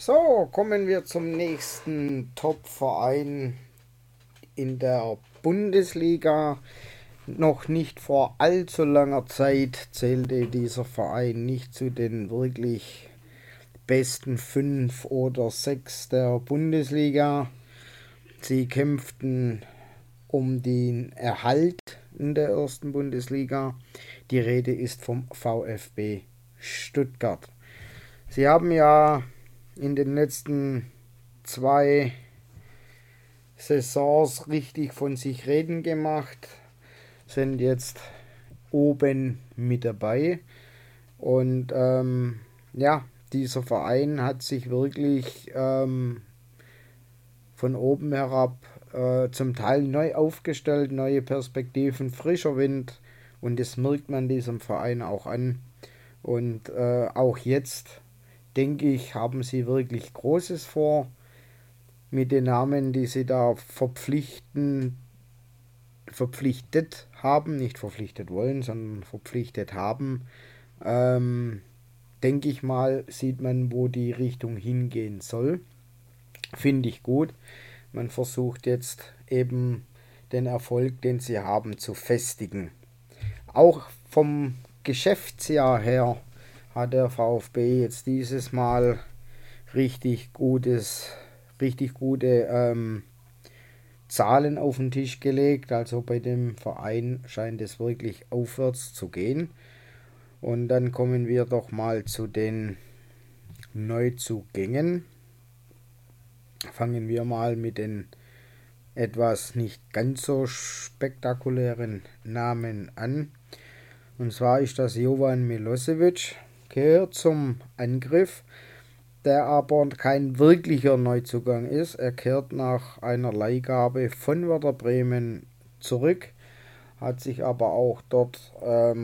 So, kommen wir zum nächsten Top-Verein in der Bundesliga. Noch nicht vor allzu langer Zeit zählte dieser Verein nicht zu den wirklich besten 5 oder 6 der Bundesliga. Sie kämpften um den Erhalt in der ersten Bundesliga. Die Rede ist vom VfB Stuttgart. Sie haben ja in den letzten 2 Saisons richtig von sich reden gemacht, sind jetzt oben mit dabei. Und ja, dieser Verein hat sich wirklich von oben herab zum Teil neu aufgestellt, neue Perspektiven, frischer Wind. Und das merkt man diesem Verein auch an. Und auch jetzt, denke ich, haben sie wirklich Großes vor mit den Namen, die sie da verpflichtet haben, nicht verpflichtet wollen, sondern verpflichtet haben. Denke ich mal, sieht man, wo die Richtung hingehen soll. Finde ich gut. Man versucht jetzt eben den Erfolg, den sie haben, zu festigen. Auch vom Geschäftsjahr her hat der VfB jetzt dieses Mal richtig gute Zahlen auf den Tisch gelegt. Also bei dem Verein scheint es wirklich aufwärts zu gehen. Und dann kommen wir doch mal zu den Neuzugängen. Fangen wir mal mit den etwas nicht ganz so spektakulären Namen an. Und zwar ist das Jovan Milosevic, gehört zum Angriff, der aber kein wirklicher Neuzugang ist. Er kehrt nach einer Leihgabe von Werder Bremen zurück, hat sich aber auch dort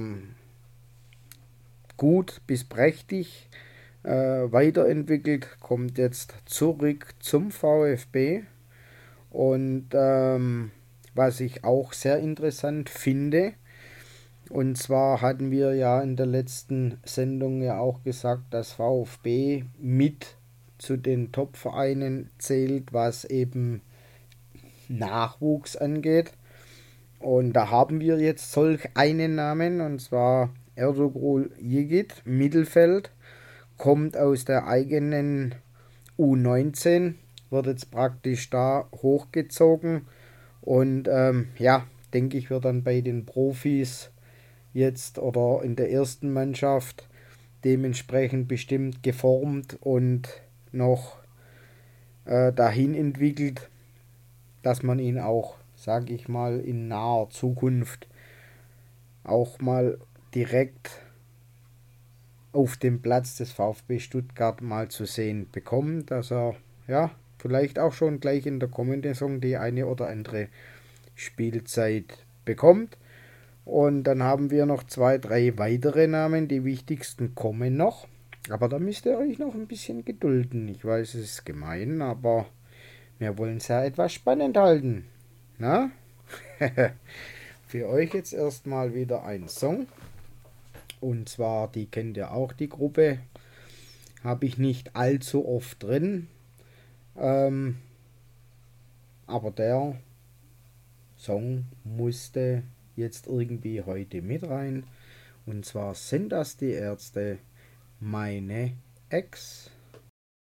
gut bis prächtig weiterentwickelt, kommt jetzt zurück zum VfB. Und was ich auch sehr interessant finde, und zwar hatten wir ja in der letzten Sendung ja auch gesagt, dass VfB mit zu den Top-Vereinen zählt, was eben Nachwuchs angeht. Und da haben wir jetzt solch einen Namen, und zwar Ertuğrul Yigit, Mittelfeld, kommt aus der eigenen U19, wird jetzt praktisch da hochgezogen und ja, denke ich, wird dann bei den Profis jetzt oder in der ersten Mannschaft dementsprechend bestimmt geformt und noch dahin entwickelt, dass man ihn auch, sage ich mal, in naher Zukunft auch mal direkt auf dem Platz des VfB Stuttgart mal zu sehen bekommt, dass er ja vielleicht auch schon gleich in der kommenden Saison die eine oder andere Spielzeit bekommt. Und dann haben wir noch 2, 3 weitere Namen. Die wichtigsten kommen noch. Aber da müsst ihr euch noch ein bisschen gedulden. Ich weiß, es ist gemein, aber wir wollen es ja etwas spannend halten. Na? Für euch jetzt erstmal wieder ein Song. Und zwar, die kennt ihr auch, die Gruppe. Habe ich nicht allzu oft drin. Ähm, aber der Song musste jetzt irgendwie heute mit rein. Und zwar sind das die Ärzte, meine Ex.